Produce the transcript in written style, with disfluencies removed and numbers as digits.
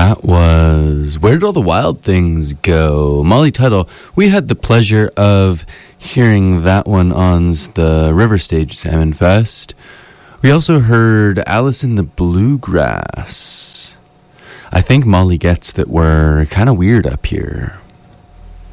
That was Where'd All the Wild Things Go? Molly Tuttle. We had the pleasure of hearing that one on the River Stage Salmon Fest. We also heard Alice in the Bluegrass. I think Molly gets that we're kind of weird up here.